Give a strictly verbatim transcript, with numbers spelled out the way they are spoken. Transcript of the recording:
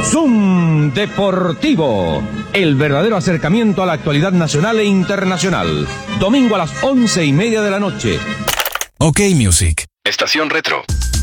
Zoom Deportivo, el verdadero acercamiento a la actualidad nacional e internacional. Domingo a las once y media de la noche. OK Music. Estación Retro.